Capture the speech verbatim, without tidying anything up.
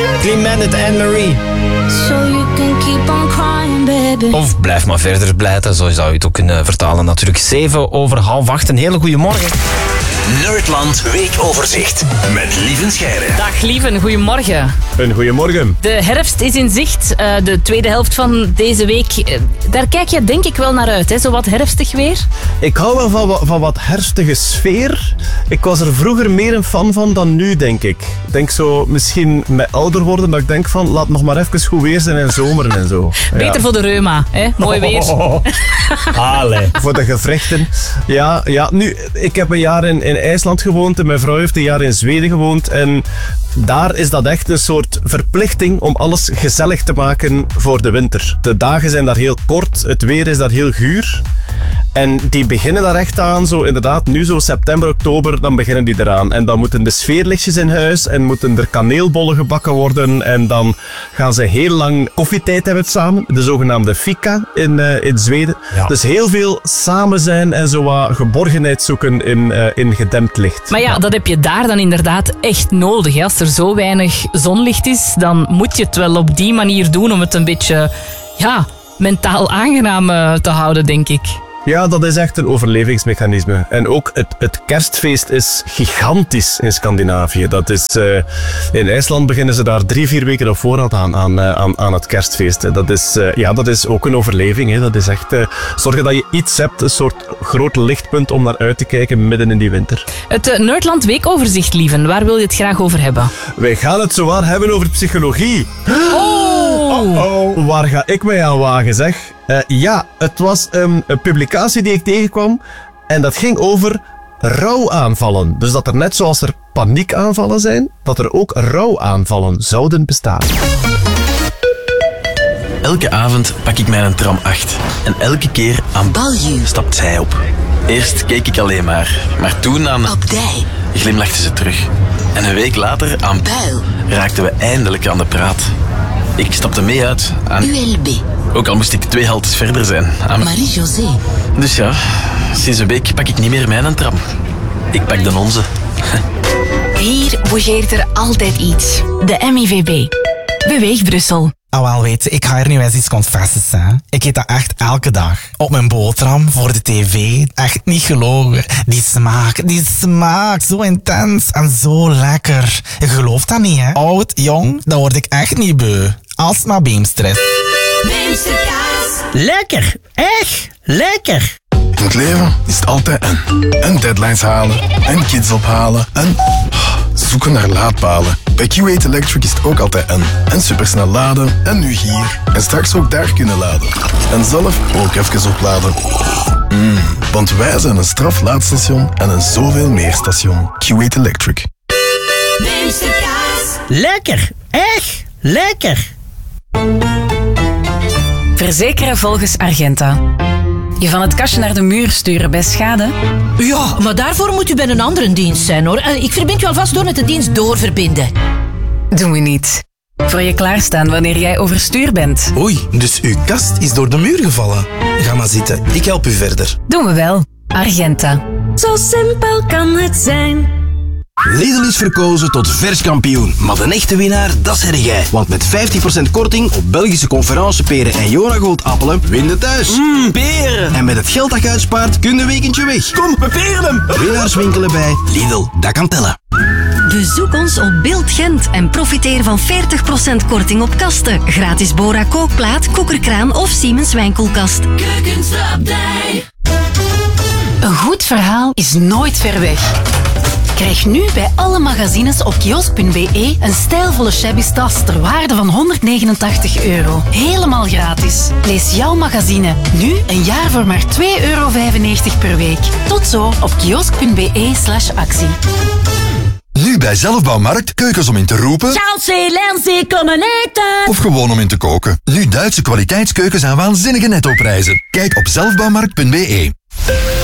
Clean Bandit en Marie. So you can keep on crying, baby. Of blijf maar verder blijten, zo zou je het ook kunnen vertalen natuurlijk. Zeven over half acht, een hele goede morgen. Nerdland Weekoverzicht met Lieven Scheire. Dag Lieven, goedemorgen. Een goedemorgen. De herfst is in zicht. Uh, de tweede helft van deze week. Uh, daar kijk je denk ik wel naar uit, hè? Zo wat herfstig weer. Ik hou wel van, van wat herfstige sfeer. Ik was er vroeger meer een fan van dan nu, denk ik. Ik denk zo misschien met ouder worden, dat ik denk van laat nog maar even goed weer zijn in zomeren en zo. Beter ja. voor de reuma, hè? Mooi weer. Oh, Allee. Voor de gewrichten. Ja, ja, nu, ik heb een jaar in, in IJsland gewoond en mijn vrouw heeft een jaar in Zweden gewoond. En daar is dat echt een soort verplichting om alles gezellig te maken voor de winter. De dagen zijn daar heel kort, het weer is daar heel guur. En die beginnen daar echt aan, zo inderdaad, nu zo september, oktober, dan beginnen die eraan. En dan moeten de sfeerlichtjes in huis en moeten er kaneelbollen gebakken worden. En dan gaan ze heel lang koffietijd hebben samen, de zogenaamde fika in, uh, in Zweden. Ja. Dus heel veel samen zijn en zo wat geborgenheid zoeken in, uh, in gedempt licht. Maar ja, dat heb je daar dan inderdaad echt nodig. Hè? Als er zo weinig zonlicht is, dan moet je het wel op die manier doen om het een beetje, ja, mentaal aangenaam uh, te houden, denk ik. Ja, dat is echt een overlevingsmechanisme. En ook het, het kerstfeest is gigantisch in Scandinavië. Dat is, uh, in IJsland beginnen ze daar drie, vier weken op voorhand aan, aan, aan, aan het kerstfeest. Dat is, uh, ja, dat is ook een overleving. Hè. Dat is echt uh, zorgen dat je iets hebt, een soort groot lichtpunt om naar uit te kijken midden in die winter. Het uh, Nerdland Weekoverzicht, Lieven, waar wil je het graag over hebben? Wij gaan het zowaar hebben over psychologie. Oh! Oh-oh. Waar ga ik mij aan wagen, zeg? Uh, ja, het was um, een publicatie die ik tegenkwam en dat ging over rouwaanvallen. Dus dat er net zoals er paniekaanvallen zijn, dat er ook rouwaanvallen zouden bestaan. Elke avond pak ik mijn tram acht en elke keer aan Balju stapt zij op. Eerst keek ik alleen maar, maar toen aan Abdij glimlachte ze terug. En een week later aan Buil raakten we eindelijk aan de praat. Ik stapte mee uit aan U L B. Ook al moest ik twee haltes verder zijn. Aan Marie-José. Dus ja, sinds een week pak ik niet meer mijn tram. Ik pak de onze. Hier bougeert er altijd iets. De M I V B. Beweeg Brussel. Ah, wel weet, ik ga er nu eens iets confessen. Hè. Ik eet dat echt elke dag. Op mijn boterham, voor de tv. Echt niet gelogen. Die smaak, die smaak. Zo intens en zo lekker. Je gelooft dat niet, hè? Oud, jong, dan word ik echt niet beu. Als het maar Beemster. Beemsterkaas. Lekker. Echt lekker. In het leven is het altijd en. En deadlines halen. En kids ophalen. En zoeken naar laadpalen. Bij Q acht Electric is het ook altijd en. En supersnel laden. En nu hier. En straks ook daar kunnen laden. En zelf ook even opladen. Mm, want wij zijn een straflaadstation en een zoveel meer station. Q acht Electric. Beemsterkaas. Lekker. Echt lekker. Verzekeren volgens Argenta. Je van het kastje naar de muur sturen bij schade? Ja, maar daarvoor moet u bij een andere dienst zijn, hoor. Ik verbind u alvast door met de dienst doorverbinden. Doen we niet. Voor je klaarstaan wanneer jij overstuur bent. Oei, dus uw kast is door de muur gevallen. Ga maar zitten, ik help u verder. Doen we wel. Argenta. Zo simpel kan het zijn. Lidl is verkozen tot verskampioen, maar de echte winnaar, dat zeg jij. Want met vijftig procent korting op Belgische conferenceperen en Jonagold appelen, win je thuis. Mmm, peren. En met het geld dat je uitspaart, kun je een weekendje weg. Kom, we peren hem. Winnaars winkelen bij Lidl, dat kan tellen. Bezoek ons op Beeld Gent en profiteer van veertig procent korting op kasten. Gratis Bora kookplaat, koekerkraan of Siemens wijnkoelkast. Keukens de Abdij. Een goed verhaal is nooit ver weg. Krijg nu bij alle magazines op kiosk punt b e een stijlvolle shabby tas ter waarde van honderdnegenentachtig euro. Helemaal gratis. Lees jouw magazine nu een jaar voor maar twee euro vijfennegentig per week. Tot zo op kiosk punt b e slash actie. Nu bij Zelfbouwmarkt keukens om in te roepen. Chelsea, Lenzie, kom en eten. Of gewoon om in te koken. Nu Duitse kwaliteitskeukens aan waanzinnige nettoprijzen. Kijk op zelfbouwmarkt punt b e.